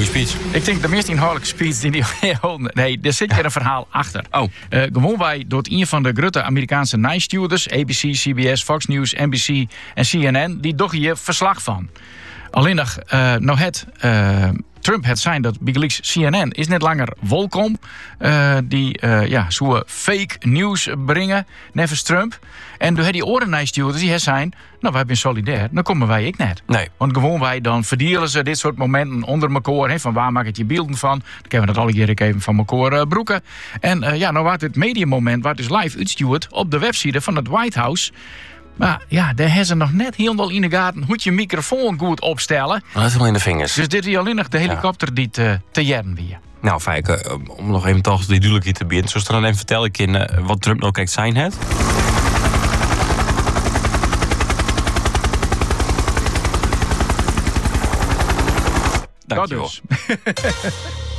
speech. Ik denk de meest inhoudelijke speech die hij hield. Nee, er zit hier een verhaal achter. Oh. Gewoon wij door een van de grote Amerikaanse nieuwsstuurders, ABC, CBS, Fox News, NBC en CNN, die doch hier verslag van. Alleen nog, Trump het zijn dat Wikileaks CNN is net langer welkom. Die zo'n fake nieuws brengen, nevens Trump. En door die oren-nieuwsstuurders die zijn, nou, wij zijn solidair, dan komen wij ik net. Nee. Want gewoon wij dan verdelen ze dit soort momenten onder elkaar. Van waar maak het je beelden van? Dan kunnen we dat alle keer even van elkaar broeken. En nou wordt het mediamoment waar dus live uitstuurd op de website van het White House. Maar ja, daar hebben ze nog net helemaal in de gaten hoe je microfoon goed opstellen. Dat is helemaal in de vingers. Dus dit is alleen nog de helikopter die te jaren weer. Nou, Fijke, om nog even toch die duidelijkheid te bieden. Zoals dan even vertel ik in wat Trump nou kijkt zijn het. Dankjewel. Dat dus.